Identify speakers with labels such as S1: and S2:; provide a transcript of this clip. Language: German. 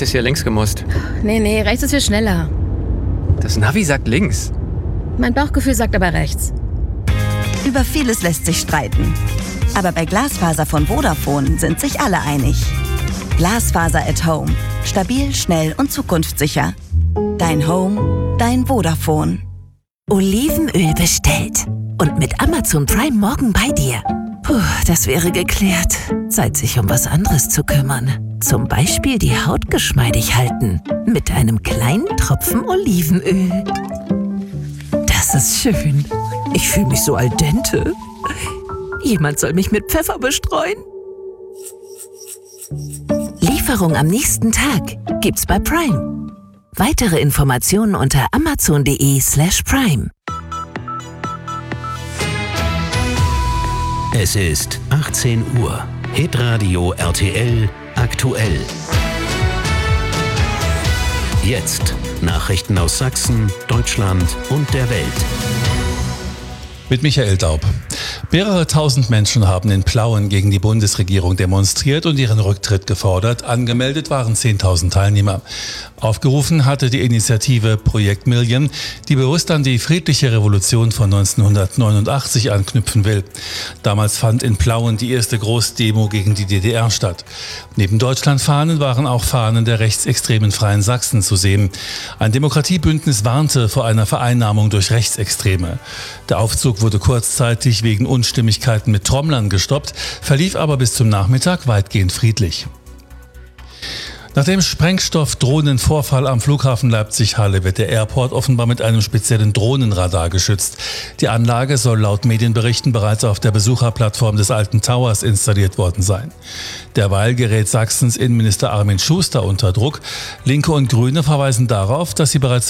S1: hättest hier links gemusst.
S2: Nee, rechts ist viel schneller.
S1: Das Navi sagt links.
S2: Mein Bauchgefühl sagt aber rechts.
S3: Über vieles lässt sich streiten. Aber bei Glasfaser von Vodafone sind sich alle einig. Glasfaser at Home. Stabil, schnell und zukunftssicher. Dein Home, dein Vodafone.
S4: Olivenöl bestellt. Und mit Amazon Prime morgen bei dir. Puh, das wäre geklärt. Zeit, sich um was anderes zu kümmern. Zum Beispiel die Haut geschmeidig halten. Mit einem kleinen Tropfen Olivenöl. Das ist schön. Ich fühle mich so al dente. Jemand soll mich mit Pfeffer bestreuen. Lieferung am nächsten Tag gibt's bei Prime. Weitere Informationen unter amazon.de/prime.
S5: Es ist 18 Uhr. Hitradio RTL aktuell. Jetzt Nachrichten aus Sachsen, Deutschland und der Welt.
S6: Mit Michael Daub. Mehrere tausend Menschen haben in Plauen gegen die Bundesregierung demonstriert und ihren Rücktritt gefordert. Angemeldet waren 10.000 Teilnehmer. Aufgerufen hatte die Initiative Projekt Million, die bewusst an die friedliche Revolution von 1989 anknüpfen will. Damals fand in Plauen die erste Großdemo gegen die DDR statt. Neben Deutschlandfahnen waren auch Fahnen der rechtsextremen Freien Sachsen zu sehen. Ein Demokratiebündnis warnte vor einer Vereinnahmung durch Rechtsextreme. Der Aufzug wurde kurzzeitig wegen Unstimmigkeiten mit Trommlern gestoppt, verlief aber bis zum Nachmittag weitgehend friedlich. Nach dem Sprengstoff-Drohnenvorfall am Flughafen Leipzig-Halle wird der Airport offenbar mit einem speziellen Drohnenradar geschützt. Die Anlage soll laut Medienberichten bereits auf der Besucherplattform des Alten Towers installiert worden sein. Derweil gerät Sachsens Innenminister Armin Schuster unter Druck. Linke und Grüne verweisen darauf, dass sie bereits